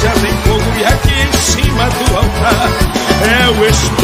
igreja tem fogo e aqui em cima do altar é o Espírito